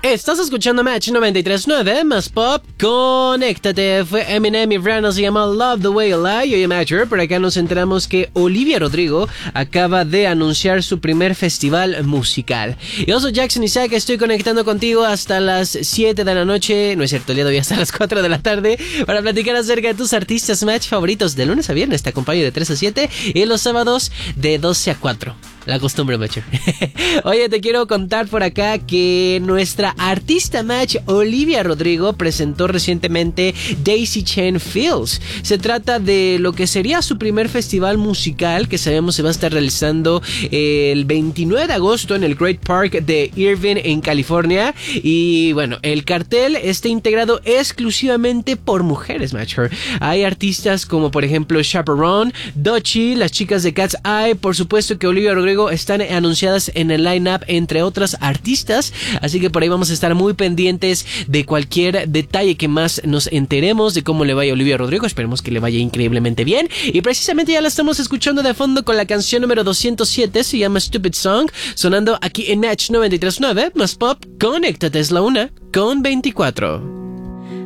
Estás escuchando Match 93.9 más pop. Conéctate. Fue Eminem y Rihanna, se llama Love the Way You Lie. Yo soy Matcher. Por acá nos enteramos que Olivia Rodrigo acaba de anunciar su primer festival musical. Yo soy Jackson Isaac. Estoy conectando contigo hasta las 7 de la noche. No es cierto, el día de hoy hasta las 4 de la tarde. Para platicar acerca de tus artistas Match favoritos. De lunes a viernes te acompaño de 3 a 7. Y los sábados de 12 a 4. La costumbre, Matcher. Oye, te quiero contar por acá que nuestra artista Match, Olivia Rodrigo, presentó recientemente Daisy Chain Fields. Se trata de lo que sería su primer festival musical, que sabemos se va a estar realizando el 29 de agosto en el Great Park de Irvine, en California. Y bueno, el cartel está integrado exclusivamente por mujeres, Matcher. Hay artistas como por ejemplo Chaperone, Doechii, las chicas de Cat's Eye, por supuesto que Olivia Rodrigo están anunciadas en el line-up entre otras artistas, así que por ahí vamos a estar muy pendientes de cualquier detalle que más nos enteremos de cómo le vaya a Olivia Rodrigo. Esperemos que le vaya increíblemente bien, y precisamente ya la estamos escuchando de fondo con la canción número 207, se llama Stupid Song, sonando aquí en Match 93.9 más pop. Conéctate, es la 1:24.